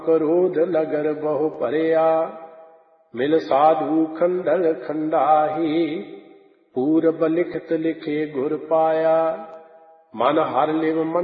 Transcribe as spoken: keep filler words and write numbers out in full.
क्रोध नगर बहु परिया, मिल साधु खंडल खंडाही। पूरब लिखत लिखे गुर पाया, मन हर लिव मन